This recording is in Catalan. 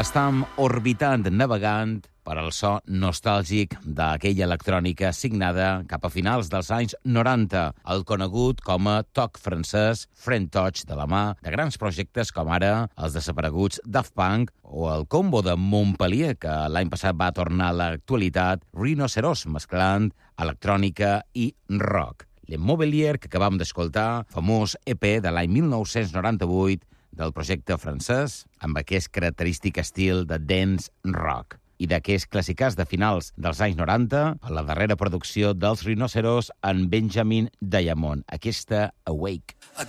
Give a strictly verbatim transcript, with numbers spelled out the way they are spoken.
Estam orbitant, navegant per al so nostàlgic d'aquella electrònica signada cap a finals dels anys noranta, el conegut com a toc francès, French Touch, de la mà de grans projectes com ara els desapareguts Daft Punk o el combo de Montpellier, que l'any passat va tornar a l'actualitat, Rhinoceros, mesclant electrònica i rock. Le Mobilier, que acabam d'escoltar, famós E P de l'any mil nou-cents noranta-vuit, del projecte francès, amb aquest característic estil de dance rock. I d'aquest clàssicàs de finals dels anys noranta, a la darrera producció dels Rhinoceros en Benjamin Diamond, aquesta Awake. I